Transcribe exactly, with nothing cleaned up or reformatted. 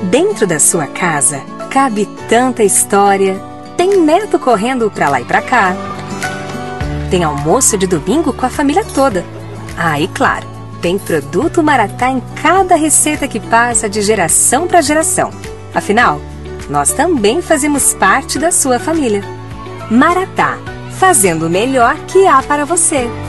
Dentro da sua casa, cabe tanta história. Tem neto correndo pra lá e pra cá. Tem almoço de domingo com a família toda. Ah, e claro, tem produto Maratá em cada receita que passa de geração para geração. Afinal, nós também fazemos parte da sua família. Maratá, fazendo o melhor que há para você.